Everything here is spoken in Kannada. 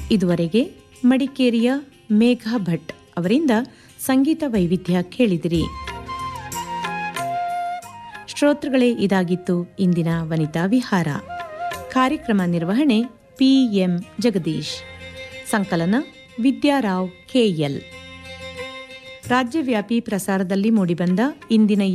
ಇದುವರೆಗೆ ಮಡಿಕೇರಿಯ ಮೇಘಾ ಭಟ್ ಅವರಿಂದ ಸಂಗೀತ ವೈವಿಧ್ಯ ಕೇಳಿದಿರಿ. ಶ್ರೋತೃಗಳೇ, ಇದಾಗಿತ್ತು ಇಂದಿನ ವನಿತಾ ವಿಹಾರ. ಕಾರ್ಯಕ್ರಮ ನಿರ್ವಹಣೆ ಪಿಎಂ ಜಗದೀಶ್, ಸಂಕಲನ ವಿದ್ಯಾರಾವ್ ಕೆಎಲ್. ರಾಜ್ಯವ್ಯಾಪಿ ಪ್ರಸಾರದಲ್ಲಿ ಮೂಡಿಬಂದ ಇಂದಿನ